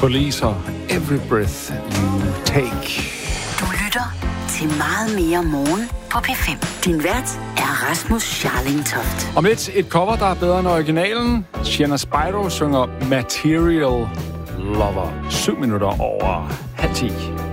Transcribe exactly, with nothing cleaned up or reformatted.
Police og Every Breath You Take. Du lytter til Meget Mere Morgen på P fem. Din vært er Rasmus Scharling Toft. Om lidt et cover, der er bedre end originalen. Sienna Spyro synger Material Lover. Syv minutter over halv ti.